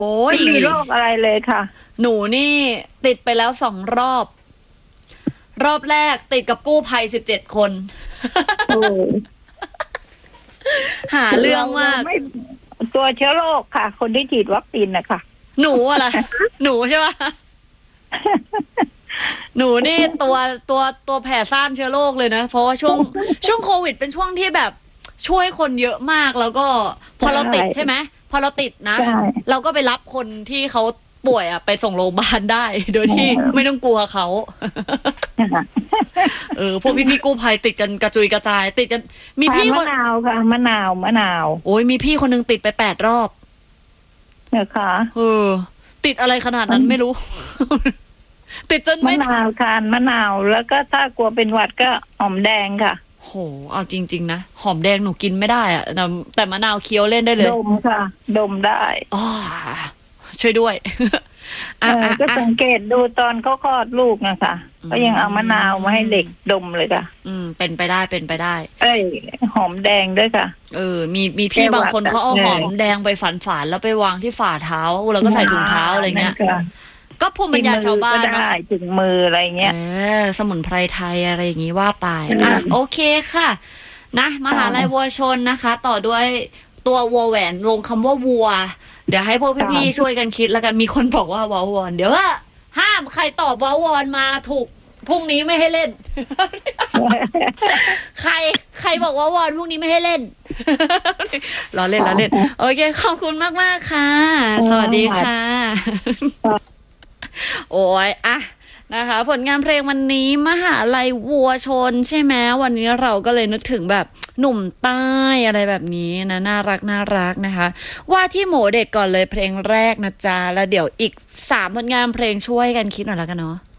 โอ้ยไม่มีโรคอะไรเลยค่ะหนูนี่ติดไปแล้ว2 รอบ รอบแรกติดกับกู้ภัย17 คนโอ้หาเรื่องมากไม่ตัวเชื้อโรคค่ะ คนที่ฉีดวัคซีนนะคะหนูอะไร หนูใช่ปะหนูนี่ตัวแผ่ซ่านเชื้อโรคเลยนะ เพราะว่าช่วงโควิดเป็นช่วงที่แบบช่วยคนเยอะมากแล้วก็พอเราติดใช่ไหมพอเราติดนะใช่เราก็ไปรับคนที่เขาป่วยไปส่งโรงพยาบาลได้ โดยที่ไม่ต้องกลัวเขา พวกพี่กู้ภัยติดกันกระจุยกระจาย ติดกันมีพี่คมะนนาวค่ะมะนาวโอ้ยมีพี่คนนึงติดไป8 รอบนะคะติดอะไรขนาดนั้นไม่รู้ ติดจนมะไม่นาวทานมะนาวแล้วก็ถ้ากลัวเป็นหวัดก็หอมแดงค่ะโหเอาจริงๆนะหอมแดงหนูกินไม่ได้อะแต่มะนาวเคี้ยวเล่นได้เลยดมค่ะ ดมได้อ๋อช่วยด้วยก็สังเกตดูตอนเขาคลอดลูกนะคะก็ยังเอามะนาวมาให้เด็กดมเลยค่ะเป็นไปได้หอมแดงด้วยค่ะมีพี่บางคนเขาเอาหอมแดงไปฝานแล้วไปวางที่ฝ่าเท้าแล้วก็ใส่ถุงเท้าอะไรเงี้ยก็ภูมิปัญญาชาวบ้านนะถึงมืออะไรเงี้ยสมุนไพรไทยอะไรอย่างงี้ว่าไปโอเคค่ะนะมหาลัยวัวชนนะคะ ต่อด้วยตัววัวแหวนลงคำว่าวัวเดี๋ยวให้พวกพี่ๆช่วยกันคิดแล้วกันมีคนบอกว่าวอวอนเดี๋ยวว่าห้ามใครตอบวอวอนมาถูกพรุ่งนี้ไม่ให้เล่น ใครบอกว่าวอนพรุ่งนี้ไม่ให้เล่น ล้อเล่นโอเคขอบคุณมากๆค่ะสวัสดีค่ะ โอ้ยนะคะผลงานเพลงวันนี้มหาลัยวัวชนใช่ไหมวันนี้เราก็เลยนึกถึงแบบหนุ่มใต้อะไรแบบนี้นะน่ารักนะคะว่าที่หมูเด็กก่อนเลยเพลงแรกนะจ๊ะแล้วเดี๋ยวอีก3 ผลงานเพลงช่วยกันคิดหน่อยแล้วกันเนาะ